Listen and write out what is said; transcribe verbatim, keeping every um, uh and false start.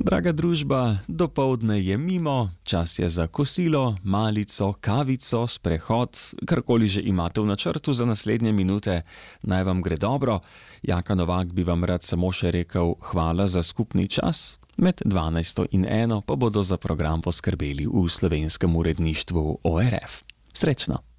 Draga družba, dopoldne je mimo, čas je za kosilo, malico, kavico, sprehod, karkoli že imate v načrtu za naslednje minute, naj vam gre dobro. Jaka Novak bi vam rad samo še rekel hvala za skupni čas. Med dvanajsto in eno pa bodo za program poskrbeli v slovenskem uredništvu O R F. Srečno!